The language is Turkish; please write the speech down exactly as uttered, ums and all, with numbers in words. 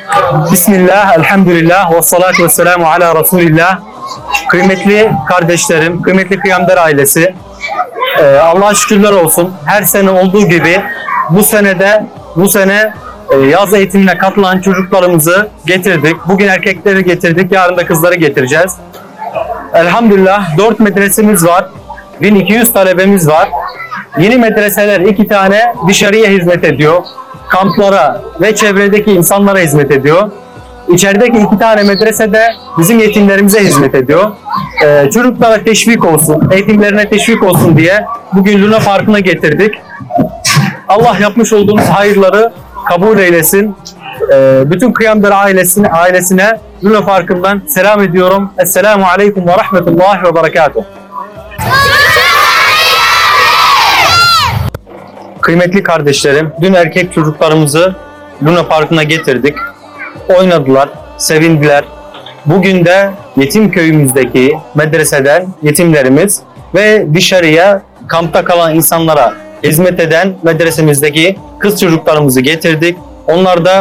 Bismillah, elhamdülillah, ve salatu ve selamu ala Resulillah. Kıymetli kardeşlerim, kıymetli Kıyamder ailesi, e, Allah'a şükürler olsun. Her sene olduğu gibi bu senede, bu sene e, yaz eğitimine katılan çocuklarımızı getirdik. Bugün erkekleri getirdik, yarın da kızları getireceğiz. Elhamdülillah dört medresemiz var, bin iki yüz talebemiz var. Yeni medreseler iki tane dışarıya hizmet ediyor. Kamplara ve çevredeki insanlara hizmet ediyor. İçerideki iki tane medrese de bizim yetimlerimize hizmet ediyor. Ee, çocuklara teşvik olsun, eğitimlerine teşvik olsun diye bugün Luna Parkı'na getirdik. Allah yapmış olduğunuz hayırları kabul eylesin. Ee, bütün Kıyamder ailesine, ailesine Luna Parkı'ndan selam ediyorum. Esselamu Aleyküm ve Rahmetullahi ve Berekatuhu. Kıymetli kardeşlerim, dün erkek çocuklarımızı Luna Parkı'na getirdik. Oynadılar, sevindiler. Bugün de yetim köyümüzdeki medreseden yetimlerimiz ve dışarıya kampta kalan insanlara hizmet eden medresemizdeki kız çocuklarımızı getirdik. Onlar da